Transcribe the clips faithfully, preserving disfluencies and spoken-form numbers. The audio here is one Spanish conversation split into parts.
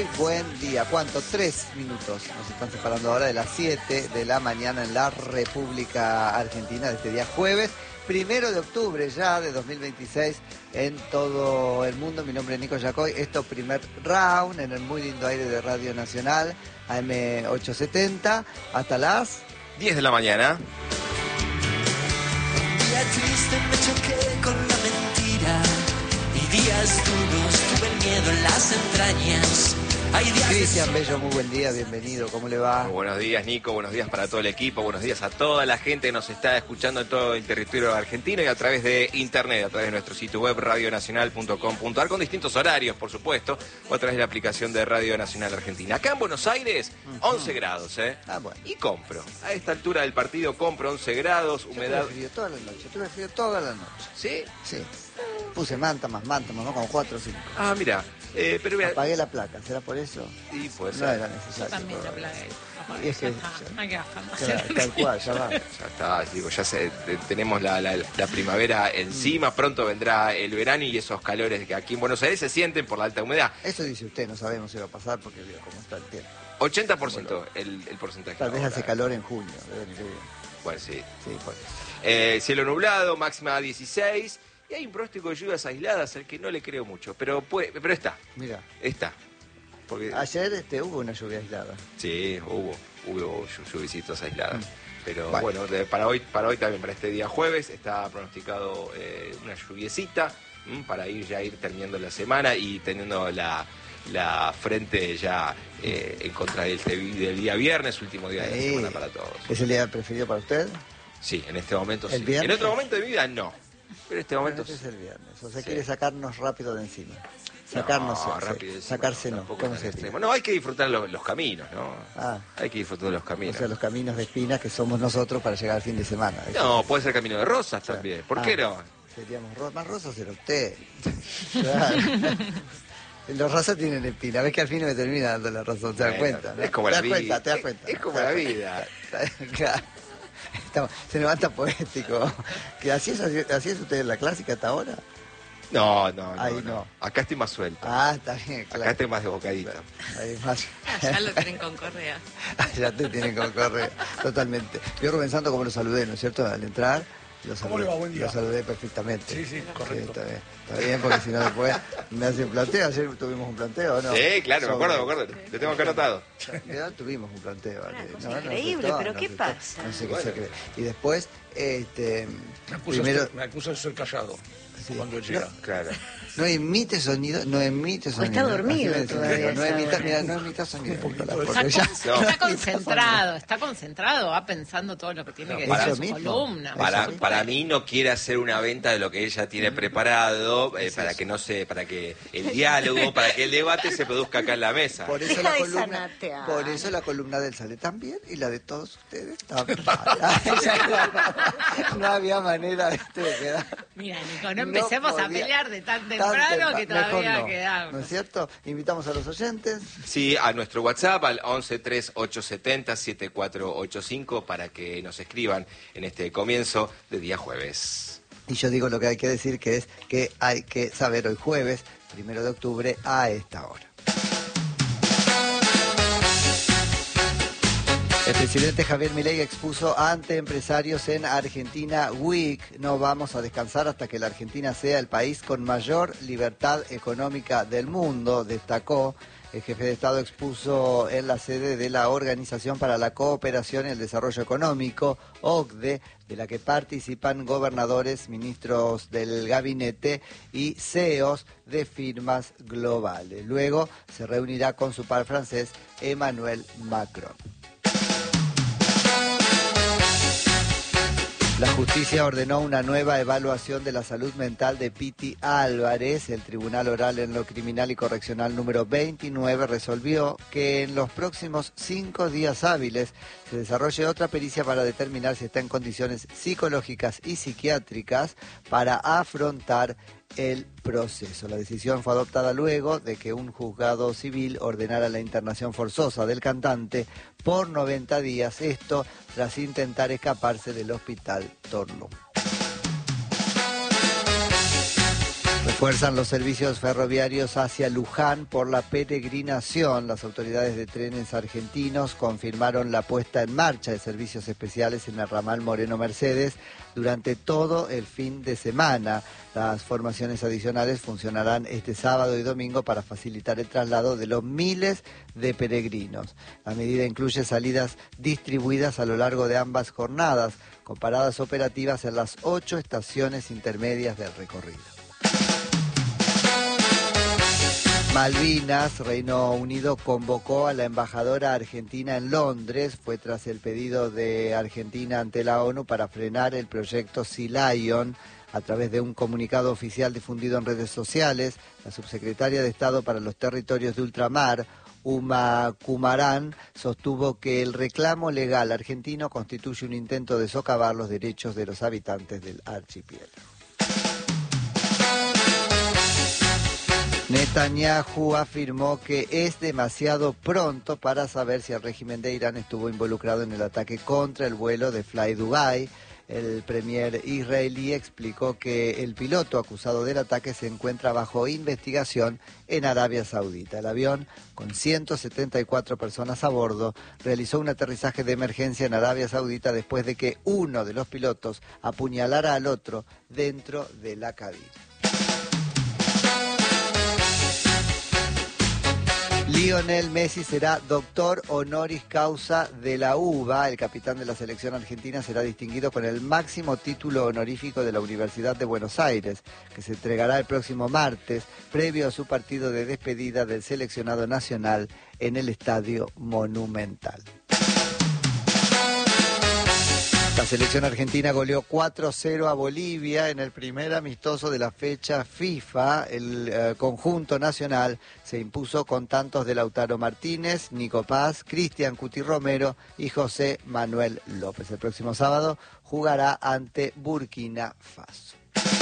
Buen día. ¿Cuánto? Tres minutos. Nos están separando ahora de las siete de la mañana en la República Argentina de este día jueves, primero de octubre ya de dos mil veintiséis en todo el mundo. Mi nombre es Nico Yacoy. Esto primer round en el muy lindo aire de Radio Nacional, A M ochocientos setenta, hasta las diez de la mañana. Un día triste me choqué con la mentira y días duros tuve el miedo en las entrañas. Cristian Bello, muy buen día, bienvenido, ¿cómo le va? Muy buenos días, Nico, buenos días para todo el equipo, buenos días a toda la gente que nos está escuchando en todo el territorio argentino y a través de internet, a través de nuestro sitio web radio nacional punto com punto a r con distintos horarios, por supuesto, o a través de la aplicación de Radio Nacional Argentina. Acá en Buenos Aires, once grados, ¿eh? Ah, bueno. Y compro. A esta altura del partido compro once grados, humedad. Tuve frío toda la noche, tuve frío toda la noche. ¿Sí? Sí. Puse manta más manta, más, ¿no? Como cuatro o cinco. Ah, mira. Eh, pero mira, apagué la placa, ¿será por eso? y puede No ser. era necesario. Yo también la apagué. Y es que, Hay que bajar más. claro, tal cual, ya va. Ya está, digo, ya se, te- tenemos la, la- la primavera encima, pronto vendrá el verano y esos calores que aquí en Buenos Aires se sienten por la alta humedad. Eso dice usted, no sabemos si va a pasar porque veo cómo está el tiempo. ochenta por ciento el, el porcentaje. Tal vez ahora. hace calor en junio. debe venir bien. Bueno, sí. Sí, por eso. Eh, cielo nublado, máxima dieciséis. Y hay un pronóstico de lluvias aisladas al que no le creo mucho. Pero puede, pero está, Mira, está. Porque ayer este, hubo una lluvia aislada. sí, hubo, hubo llu- lluvisitas aisladas. Pero Bueno. bueno, de- para hoy, para hoy también, para este día jueves, está pronosticado eh, una lluviecita mm, para ir ya ir terminando la semana y teniendo la, la frente ya eh, en contra del, del día viernes, último día de la Sí. semana para todos. ¿Es el día preferido para usted? Sí, en este momento ¿El sí. viernes? En otro momento de mi vida no. Pero en este momento Este es sí. el viernes. O sea, Sí. quiere sacarnos rápido de encima. Sacarnos, No, sí, rápido encima, sacarse no. tampoco ¿Cómo tan sería? extremo. No, hay que disfrutar los, los caminos, ¿no? Ah. Hay que disfrutar los O caminos. sea, los caminos de espinas que somos nosotros para llegar al fin de semana. Eso. No, puede ser camino de rosas Claro. también. ¿Por Ah, qué no? Seríamos ro- más rosas era usted. Claro. Los rosas tienen espina. Ves que al fin me termina dando la razón. ¿Te das Bueno, cuenta? ¿no? es como ¿Te la das vida. cuenta? ¿Te das Es- cuenta? es como ¿Te das la cuenta? vida. Claro. Estamos- se levanta poético. ¿Que así, es, ¿Así es usted en la clásica hasta ahora? No, no, no, Ahí no. no. Acá estoy más suelto. Ah, está bien, claro. Acá estoy más de bocadito. Ahí más. Ya lo tienen con correa. Ya te tienen con correr, totalmente. Yo Rubén Santos, como lo saludé, ¿no es cierto? Al entrar, lo saludé, ¿Cómo le va? Buen día. lo saludé perfectamente. Sí, sí, correcto. está bien, está bien, porque si no después me hace un planteo. Ayer tuvimos un planteo, ¿o ¿no? Sí, claro, me Sobre- acuerdo, me acuerdo. Lo tengo acá anotado. Ya tuvimos un planteo. Una ¿vale? cosa No, no, increíble, no, pero no ¿qué sé, pasa? No sé qué Bueno. se cree. Y después, este, Me puse, primero, a ser, me puse a ser callado Sí. cuando llega. Claro. no emite sonido, no emite sonido. está dormido Así me decía, todavía no esa emita, hora. mira, no emita sonido. poquito Nicolás, de- porque Está, ya- con- No. está concentrado, está concentrado, va pensando todo lo que tiene que para- decir en su Eso mismo. columna. Para, Eso sí. para mí no quiere hacer una venta de lo que ella tiene preparado, eh, para que no se, para que el diálogo, para que el debate se produzca acá en la mesa. Por eso, Deja la de columna, zanatear. por eso la columna del Sale también y la de todos ustedes también. No había manera de este de quedar. Mira, Nico, no empecemos a podía. pelear de tan Tan temprano tempa- que todavía mejor no, quedamos. ¿No es cierto? Invitamos a los oyentes. Sí, a nuestro WhatsApp al once tres ocho setenta siete cuatro ocho cinco para que nos escriban en este comienzo de día jueves. Y yo digo lo que hay que decir, que es que hay que saber hoy jueves, primero de octubre, a esta hora. El presidente Javier Milei expuso ante empresarios en Argentina Week: no vamos a descansar hasta que la Argentina sea el país con mayor libertad económica del mundo, destacó. El jefe de Estado expuso en la sede de la Organización para la Cooperación y el Desarrollo Económico, O C D E, de la que participan gobernadores, ministros del gabinete y C E Os de firmas globales. Luego se reunirá con su par francés, Emmanuel Macron. La justicia ordenó una nueva evaluación de la salud mental de Piti Álvarez. El Tribunal Oral en lo Criminal y Correccional número veintinueve resolvió que en los próximos cinco días hábiles se desarrolle otra pericia para determinar si está en condiciones psicológicas y psiquiátricas para afrontar el proceso. La decisión fue adoptada luego de que un juzgado civil ordenara la internación forzosa del cantante por noventa días, esto tras intentar escaparse del hospital Torno. Fuerzan los servicios ferroviarios hacia Luján por la peregrinación. Las autoridades de trenes argentinos confirmaron la puesta en marcha de servicios especiales en el ramal Moreno Mercedes durante todo el fin de semana. Las formaciones adicionales funcionarán este sábado y domingo para facilitar el traslado de los miles de peregrinos. La medida incluye salidas distribuidas a lo largo de ambas jornadas, con paradas operativas en las ocho estaciones intermedias del recorrido. Malvinas, Reino Unido convocó a la embajadora argentina en Londres. Fue tras el pedido de Argentina ante la ONU para frenar el proyecto Sea Lion. A través de un comunicado oficial difundido en redes sociales, la subsecretaria de Estado para los Territorios de Ultramar, Uma Kumaran, sostuvo que el reclamo legal argentino constituye un intento de socavar los derechos de los habitantes del archipiélago. Netanyahu afirmó que es demasiado pronto para saber si el régimen de Irán estuvo involucrado en el ataque contra el vuelo de Fly Dubai. El premier israelí explicó que el piloto acusado del ataque se encuentra bajo investigación en Arabia Saudita. El avión, con ciento setenta y cuatro personas a bordo, realizó un aterrizaje de emergencia en Arabia Saudita después de que uno de los pilotos apuñalara al otro dentro de la cabina. Lionel Messi será doctor honoris causa de la U B A. El capitán de la selección argentina será distinguido con el máximo título honorífico de la Universidad de Buenos Aires, que se entregará el próximo martes, previo a su partido de despedida del seleccionado nacional en el Estadio Monumental. La selección argentina goleó cuatro cero a Bolivia en el primer amistoso de la fecha FIFA. El eh, conjunto nacional se impuso con tantos de Lautaro Martínez, Nico Paz, Cristian Cuti Romero y José Manuel López. El próximo sábado jugará ante Burkina Faso.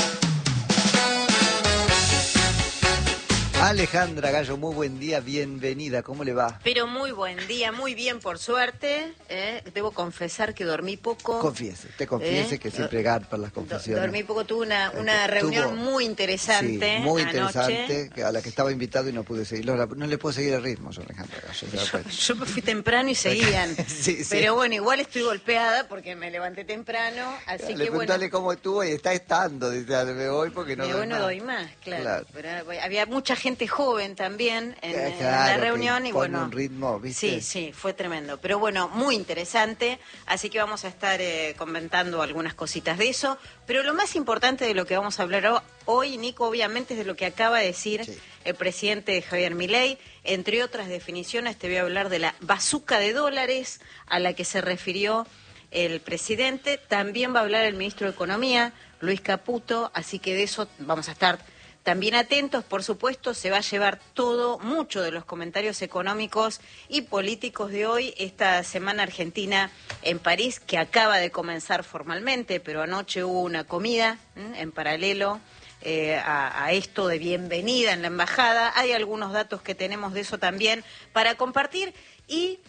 Alejandra Gallo, muy buen día, bienvenida, ¿cómo le va? Pero muy buen día, muy bien por suerte. ¿eh? Debo confesar que dormí poco. Confiese, te confiese ¿Eh? que siempre garpa las confesiones. Dormí poco, tuve una, una reunión Tuvo, muy interesante. Sí, muy anoche. interesante, a la que estaba invitado y no pude seguirlo. No le puedo seguir el ritmo, yo, Alejandra Gallo. Yo, yo me fui temprano y seguían. sí, sí. Pero bueno, igual estoy golpeada porque me levanté temprano. Así le que bueno. preguntale cómo estuvo y está estando. Dice, me voy porque no me doy voy, no más. doy más, claro. Claro. Pero había mucha gente joven también en, Eh, en claro, la reunión que y pone bueno. un ritmo, ¿viste? Sí, sí, fue tremendo. Pero bueno, muy interesante. Así que vamos a estar eh, comentando algunas cositas de eso. Pero lo más importante de lo que vamos a hablar hoy, Nico, obviamente es de lo que acaba de decir Sí. el presidente Javier Milei. Entre otras definiciones, te voy a hablar de la bazuca de dólares a la que se refirió el presidente. También va a hablar el ministro de Economía, Luis Caputo. Así que de eso vamos a estar también atentos. Por supuesto, se va a llevar todo, mucho de los comentarios económicos y políticos de hoy, esta semana argentina en París, que acaba de comenzar formalmente, pero anoche hubo una comida ¿m? en paralelo eh, a, a esto de bienvenida en la embajada. Hay algunos datos que tenemos de eso también para compartir y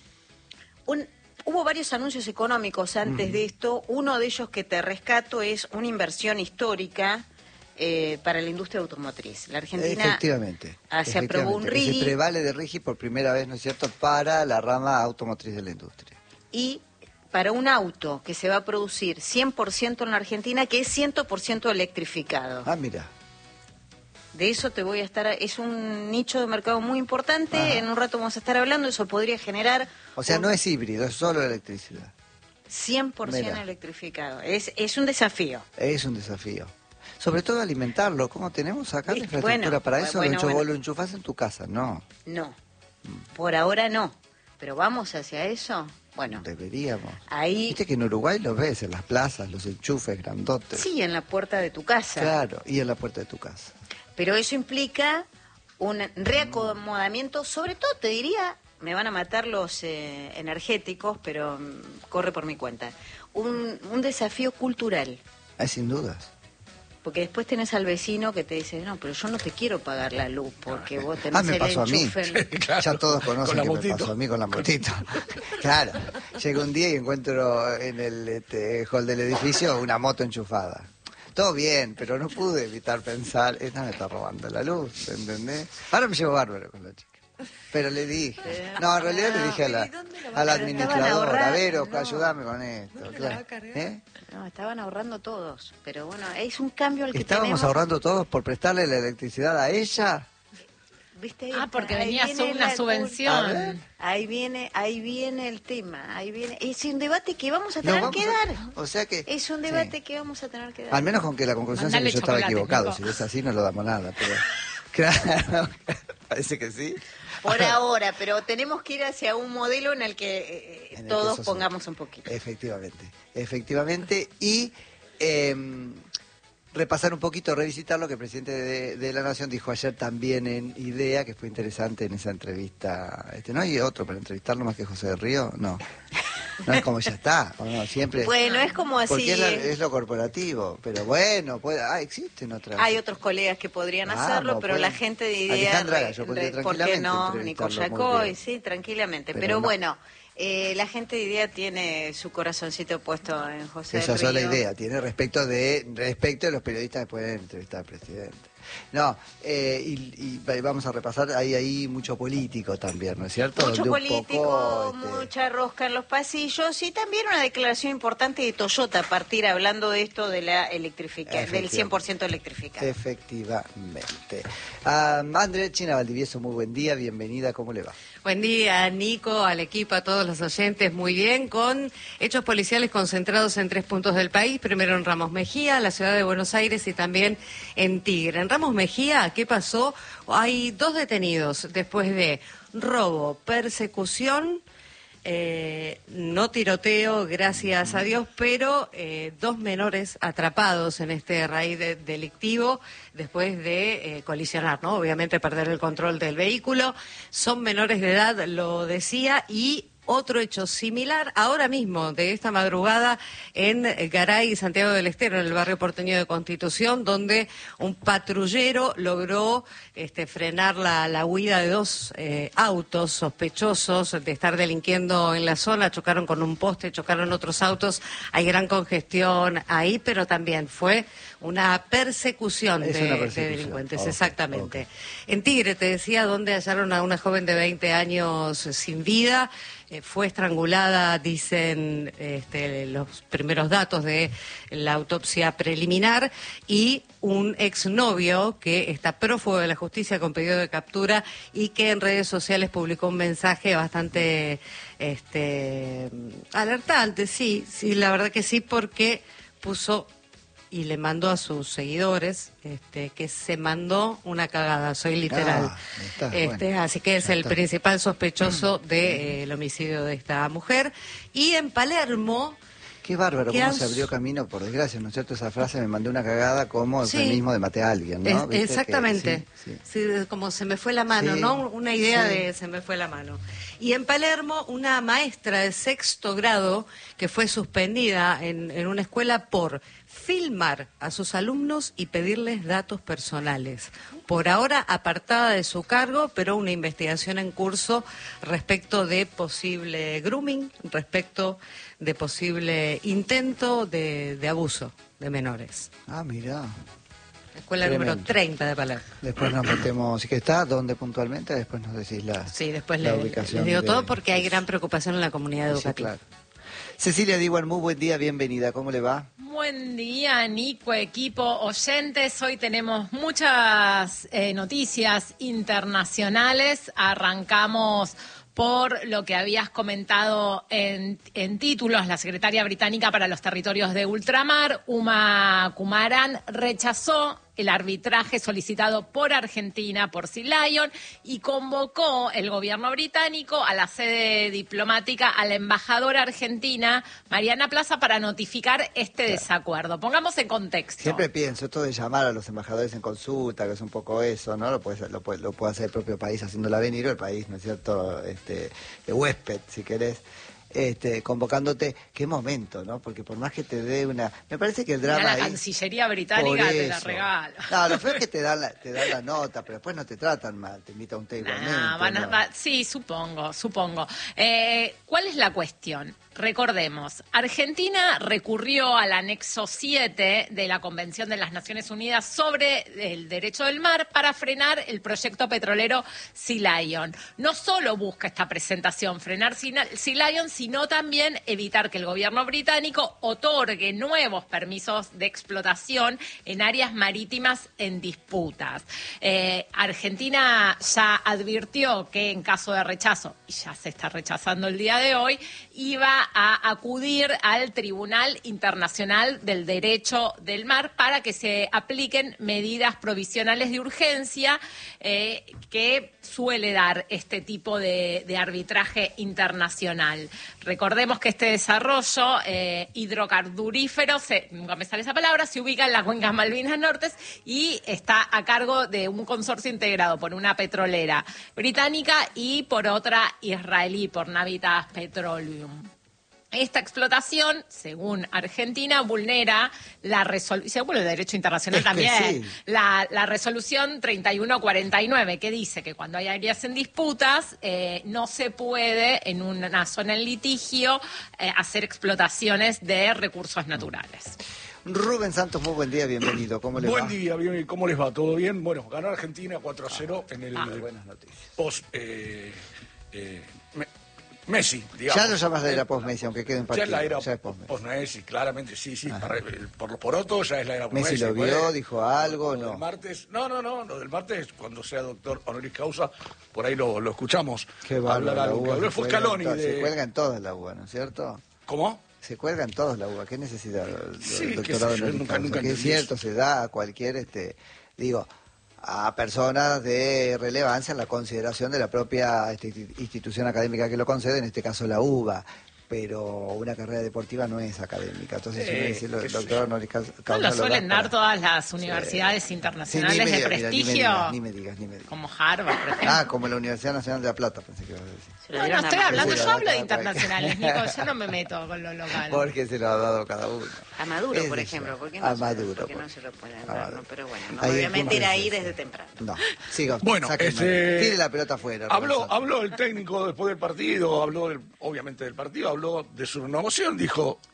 un... Hubo varios anuncios económicos antes mm. de esto. Uno de ellos que te rescato es una inversión histórica Eh, para la industria automotriz. La Argentina efectivamente, ah, se aprobó un efectivamente. RIGI. Se prevale de RIGI por primera vez, ¿no es cierto?, para la rama automotriz de la industria. Y para un auto que se va a producir cien por ciento en la Argentina, que es cien por ciento electrificado. Ah, mira. De eso te voy a estar... Es un nicho de mercado muy importante. Ajá. En un rato vamos a estar hablando. Eso podría generar... O sea, un... no es híbrido, es solo electricidad. cien por ciento Mira. electrificado. Es, es un desafío. Es un desafío. Sobre todo alimentarlo. ¿Cómo tenemos acá la ¿Viste? infraestructura Bueno, para eso? bueno, Lo, enchu- bueno. vos lo enchufás en tu casa, no. No. Por ahora no. Pero vamos hacia eso. Bueno, Deberíamos. ahí... Viste que en Uruguay los ves en las plazas, los enchufes grandotes. Sí, en la puerta de tu casa. Claro, y en la puerta de tu casa. Pero eso implica un reacomodamiento, sobre todo te diría, me van a matar los eh, energéticos, pero mm, corre por mi cuenta, un, un desafío cultural. Ah, sin dudas. Porque después tenés al vecino que te dice, no, pero yo no te quiero pagar la luz porque vos tenés Ah, me el pasó a mí. enchufe. en- Claro, Ya todos conocen con la que me motito. pasó a mí con la motito. Claro. Llego un día y encuentro en el este, hall del edificio una moto enchufada. todo bien, pero no pude evitar pensar, esta me está robando la luz, ¿entendés? Ahora me llevo bárbaro con la chica. Pero le dije, no, en realidad le dije a la, a la administradora, a ver, no. ayúdame con esto. ¿No claro. ¿Eh? No, estaban ahorrando todos, pero bueno, es un cambio al que ¿Estábamos tenemos... ahorrando todos por prestarle la electricidad a ella? ¿Viste? Ah, porque venía viene una la, subvención. Ahí viene, ahí viene el tema, ahí viene. Es un debate que vamos a tener no, que a, dar. O sea que es un debate sí. que vamos a tener que dar. Al menos con que la conclusión sea que yo estaba equivocado. Nico. Si es así, no lo damos nada. Pero claro, parece que sí. Por ahora, pero tenemos que ir hacia un modelo en el que eh, en el todos que pongamos un poquito. Efectivamente, efectivamente. Y eh, repasar un poquito, revisitar lo que el presidente de, de la Nación dijo ayer también en IDEA, que fue interesante en esa entrevista. Este, ¿no hay otro para entrevistarlo más que José del Río? No. No es como ya está, o no, siempre. Bueno, es como así. Porque es, la, es lo corporativo, pero bueno, puede, ah, existen otras. Hay otros colegas que podrían Vamos, haero, pero pueden. la gente de IDEA. Alejandra, yo podría ¿por qué no? Nicole Yacoy, sí, tranquilamente. Pero, pero no. bueno, eh, la gente de IDEA tiene su corazoncito puesto en José Esa del Río. sola idea, tiene respecto de respecto de los periodistas que pueden entrevistar al presidente. No, eh, y, y vamos a repasar, hay ahí mucho político también, ¿no es cierto? Mucho de político, poco, este... mucha rosca en los pasillos y también una declaración importante de Toyota a partir hablando de esto de la electrificación, del cien por ciento electrificado. Efectivamente. Um, Andrea China Valdivieso, muy buen día, bienvenida, ¿cómo le va? Buen día, Nico, al equipo, a todos los oyentes, muy bien, con hechos policiales concentrados en tres puntos del país, primero en Ramos Mejía, la ciudad de Buenos Aires y también en Tigre. En Ramos Mejía, ¿qué pasó? Hay dos detenidos después de robo, persecución, eh, no tiroteo, gracias a Dios, pero eh, dos menores atrapados en este raíz de, delictivo después de eh, colisionar, ¿no? Obviamente perder el control del vehículo. Son menores de edad, lo decía, y otro hecho similar ahora mismo, de esta madrugada, en Garay y Santiago del Estero, en el barrio porteño de Constitución, donde un patrullero logró este, frenar la, la huida de dos eh, autos sospechosos de estar delinquiendo en la zona. Chocaron con un poste, chocaron otros autos. Hay gran congestión ahí, pero también fue una persecución, de, una persecución. de delincuentes, okay, exactamente. Okay. En Tigre, te decía, donde hallaron a una joven de veinte años sin vida. Eh, fue estrangulada, dicen este, los primeros datos de la autopsia preliminar, y un exnovio que está prófugo de la justicia con pedido de captura y que en redes sociales publicó un mensaje bastante este, alertante, sí, sí, la verdad que sí, porque puso y le mandó a sus seguidores este, que se mandó una cagada, soy literal. Ah, está, este, bueno, así que es el está. principal sospechoso del de, eh, homicidio de esta mujer. Y en Palermo... Qué bárbaro, cómo han... se abrió camino, por desgracia, ¿no es cierto? Esa frase, me mandé una cagada como sí. el mismo de maté a alguien, ¿no? Es, exactamente, que, sí, sí. Sí, como se me fue la mano, sí, ¿no? Una idea sí. de se me fue la mano. Y en Palermo, una maestra de sexto grado que fue suspendida en, en una escuela por filmar a sus alumnos y pedirles datos personales. Por ahora apartada de su cargo, pero una investigación en curso respecto de posible grooming, respecto de posible intento de, de abuso de menores. Ah, mira. Escuela Tremendo. número treinta de Palermo. Después nos metemos, ¿sí que está? ¿Dónde puntualmente? Después nos decís la Sí, después la le, ubicación les digo de... todo porque hay gran preocupación en la comunidad educativa. Sí, claro. Cecilia Diwan, muy buen día, bienvenida, ¿cómo le va? Buen día, Nico, equipo, oyentes. Hoy tenemos muchas eh, noticias internacionales. Arrancamos por lo que habías comentado en, en títulos. La secretaria británica para los territorios de ultramar, Uma Kumaran, rechazó el arbitraje solicitado por Argentina, por Sea Lion, y convocó el gobierno británico a la sede diplomática, a la embajadora argentina, Mariana Plaza, para notificar este claro. desacuerdo. Pongamos en contexto. Siempre pienso esto de llamar a los embajadores en consulta, que es un poco eso, ¿no? Lo puede, lo puede, lo puede hacer el propio país haciéndola venir, o el país, ¿no es cierto?, este, de huésped, si querés. Este, convocándote, qué momento, ¿no? Porque por más que te dé una... Me parece que el drama la ahí, Cancillería británica te la regala. No, lo feo es que te dan, la, te dan la nota, pero después no te tratan mal, te invita a un té igualmente. Nah, van a, ¿no? va, sí, supongo, supongo. Eh, ¿Cuál es la cuestión? Recordemos, Argentina recurrió al anexo siete de la Convención de las Naciones Unidas sobre el derecho del mar para frenar el proyecto petrolero Sea Lion. No solo busca esta presentación frenar Sea Lion, sino también evitar que el gobierno británico otorgue nuevos permisos de explotación en áreas marítimas en disputas. Eh, Argentina ya advirtió que en caso de rechazo, y ya se está rechazando el día de hoy, iba a acudir al Tribunal Internacional del Derecho del Mar para que se apliquen medidas provisionales de urgencia eh, que suele dar este tipo de, de arbitraje internacional. Recordemos que este desarrollo eh, hidrocarburífero, se, nunca me sale esa palabra, se ubica en las cuencas Malvinas Nortes y está a cargo de un consorcio integrado por una petrolera británica y por otra israelí, por Navitas Petroleum. Esta explotación, según Argentina, vulnera la resolución, según el derecho internacional Es que también, sí. la, la resolución treinta y uno cuarenta y nueve, que dice que cuando hay áreas en disputas, eh, no se puede en una zona en litigio eh, hacer explotaciones de recursos naturales. Rubén Santos, muy buen día, bienvenido. ¿Cómo le Buen va? día, bien, ¿cómo les va? ¿Todo bien? Bueno, ganó Argentina cuatro a cero en el Ah, buenas noticias. post eh, eh, me- Messi, digamos. Ya lo llamas la era post-Messi, aunque quede en Ya partido. es la era ya es post-Messi. post-Messi, claramente, sí, sí. Para- por los porotos ya es la era post-Messi. Messi lo Puede- vio, dijo algo, Lo no. del martes, no, no, no, lo del martes, cuando sea doctor honoris causa, por ahí lo, lo escuchamos. Qué bárbaro, hablar la algo. Que U A habló se fue cuelga en Scaloni to- Se de... cuelga en todas la U A, ¿no es cierto? ¿Cómo? Se cuelgan todos la U A, ¿qué necesidad? Sí, El qué doctorado sé yo, honoris nunca- causa, nunca que es entendí cierto, se da a cualquier, este, digo, a personas de relevancia en la consideración de la propia este, institución académica que lo concede, en este caso la U B A. Pero una carrera deportiva no es académica. Entonces, Eh, uno dice, qué el sé doctor yo. honoris causa. No lo da suelen dar para- todas las universidades Sí, internacionales ni me de digas, mira, prestigio, Ni me digas, ni me digas. como Harvard, por ejemplo. Ah, como la Universidad Nacional de La Plata, pensé que ibas a decir. Se lo No, no dieron a estoy Maduro. hablando, Sí, yo la hablo de verdad, internacionales, Nico, yo no me meto con lo local. Porque se lo ha dado cada uno. A Maduro, Es por eso. ejemplo, ¿por qué no, A se, Maduro, por qué por- no se lo pueden a dar? Maduro. No, pero bueno, no Ahí me voy es a meter como ahí dice, desde sí. temprano. No, siga. Bueno, sáquenme. este- Tire la pelota afuera. Habló, Rubén Santos. habló el técnico después del partido, habló del- obviamente del partido, habló de su renovación, dijo,